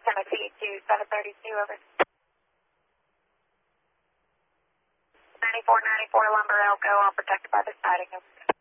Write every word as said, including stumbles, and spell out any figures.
Tennessee to seven thirty-two, over. ninety-four ninety-four Lumber Elko, all protected by the siding, over.